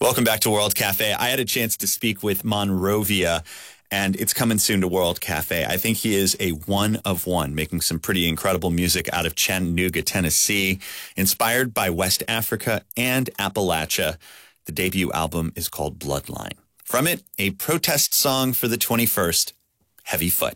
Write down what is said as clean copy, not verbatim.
Welcome back to World Cafe. I had a chance to speak with Monrovia, and it's coming soon to World Cafe. I think he is a one of one, making some pretty incredible music out of Chattanooga, Tennessee, inspired by West Africa and Appalachia. The debut album is called Bloodline. From it, a protest song for the 21st, Heavy Foot.